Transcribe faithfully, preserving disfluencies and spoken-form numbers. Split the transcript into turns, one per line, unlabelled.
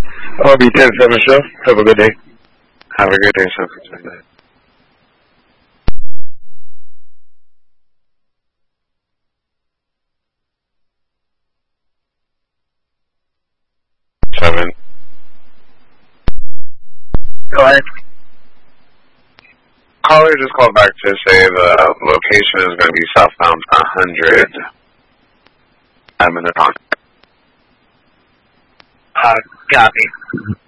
I'll be ten seven show. Have a good day.
Have a good day, sir. Seven.
Go ahead.
Caller just called back to say the location is going to be southbound one hundred. I'm in the contact.
Uh, copy.